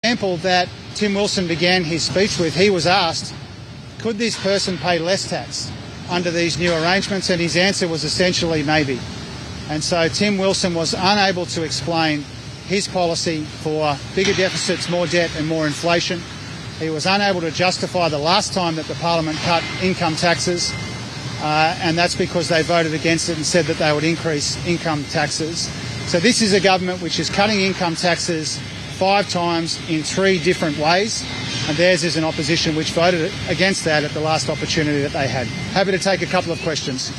example that Tim Wilson began his speech with, he was asked, could this person pay less tax under these new arrangements? And his answer was essentially maybe. And so Tim Wilson was unable to explain his policy for bigger deficits, more debt and more inflation. He was unable to justify the last time that the Parliament cut income taxes, and that's because they voted against it and said that they would increase income taxes. So this is a government which is cutting income taxes 5 times in 3 different ways, and theirs is an opposition which voted against that at the last opportunity that they had. Happy to take a couple of questions.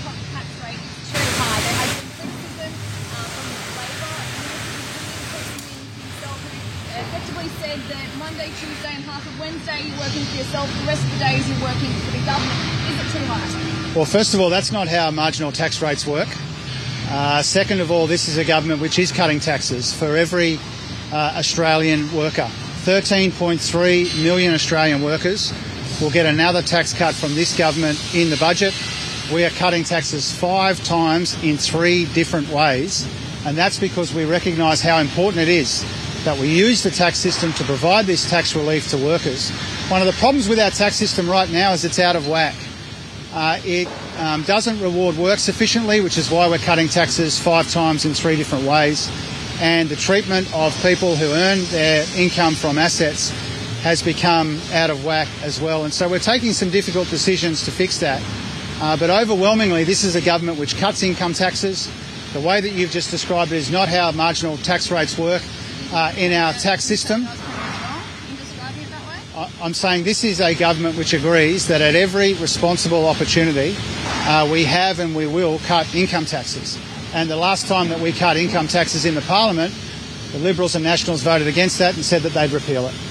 Said that Monday, Tuesday and half of Wednesday you're working for yourself, the rest of the days you're working for the government. Is it too much? Well, first of all, that's not how marginal tax rates work. Second of all, this is a government which is cutting taxes for every Australian worker. 13.3 million Australian workers will get another tax cut from this government in the budget. We are cutting taxes 5 times in 3 different ways, and that's because we recognise how important it is that we use the tax system to provide this tax relief to workers. One of the problems with our tax system right now is it's out of whack. It doesn't reward work sufficiently, which is why we're cutting taxes 5 times in 3 different ways. And the treatment of people who earn their income from assets has become out of whack as well. And so we're taking some difficult decisions to fix that. But overwhelmingly, this is a government which cuts income taxes. The way that you've just described it is not how marginal tax rates work in our tax system. I'm saying this is a government which agrees that at every responsible opportunity we have and we will cut income taxes. And the last time that we cut income taxes in the Parliament, the Liberals and Nationals voted against that and said that they'd repeal it.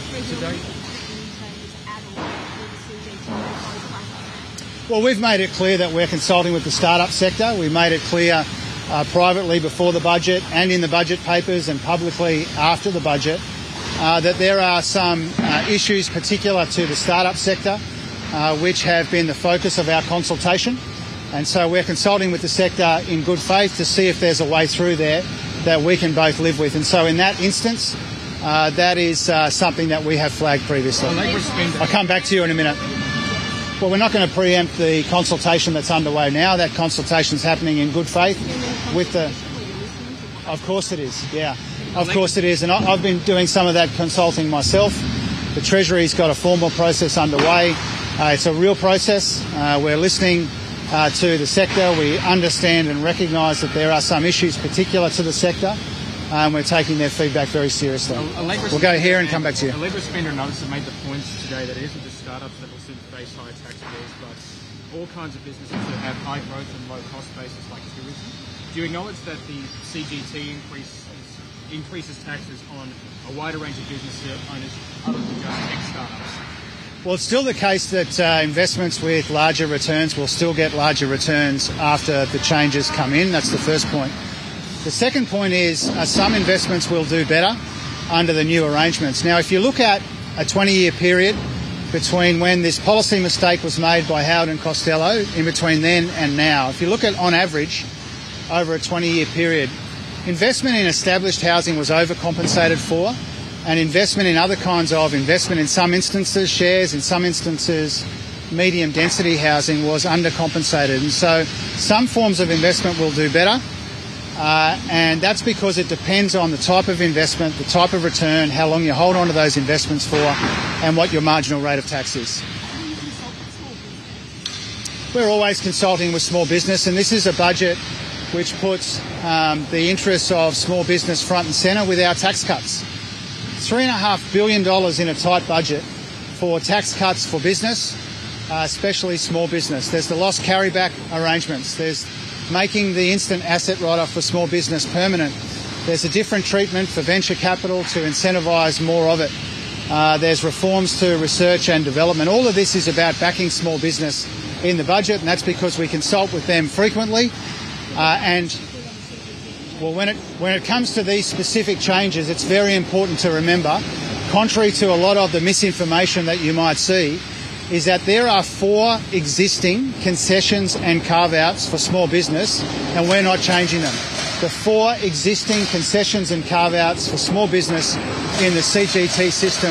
Well, we've made it clear that we're consulting with the start-up sector. We made it clear privately before the budget and in the budget papers and publicly after the budget that there are some issues particular to the start-up sector which have been the focus of our consultation. And so we're consulting with the sector in good faith to see if there's a way through there that we can both live with. And so in that instance, that is something that we have flagged previously. I'll come back to you in a minute. Well, we're not going to preempt the consultation that's underway now. That consultation's happening in good faith with the... Of course it is, yeah. Of course it is. And I've been doing some of that consulting myself. The Treasury's got a formal process underway. It's a real process. We're listening to the sector. We understand and recognise that there are some issues particular to the sector. We're taking their feedback very seriously. We'll go here and come back to you. A Labor spender notice made the point today that it isn't just startups that will soon face higher tax bills, but all kinds of businesses that have high growth and low cost bases like tourism. Do you acknowledge that the CGT increases taxes on a wider range of business owners other than just tech startups? Well, it's still the case that investments with larger returns will still get larger returns after the changes come in. That's the first point. The second point is some investments will do better under the new arrangements. Now, if you look at a 20-year period between when this policy mistake was made by Howard and Costello, in between then and now, if you look at, on average, over a 20-year period, investment in established housing was overcompensated for, and investment in other kinds of investment, in some instances shares, in some instances medium density housing, was undercompensated. And so some forms of investment will do better, and that's because it depends on the type of investment, the type of return, how long you hold on to those investments for, and what your marginal rate of tax is. We're always consulting with small business, and this is a budget which puts the interests of small business front and centre with our tax cuts. $3.5 billion in a tight budget for tax cuts for business, especially small business. There's the loss carryback arrangements. There's making the instant asset write-off for small business permanent. There's a different treatment for venture capital to incentivise more of it. There's reforms to research and development. All of this is about backing small business in the budget, and that's because we consult with them frequently. Well, when it comes to these specific changes, it's very important to remember, contrary to a lot of the misinformation that you might see, is that there are 4 existing concessions and carve-outs for small business, and we're not changing them. The 4 existing concessions and carve-outs for small business in the CGT system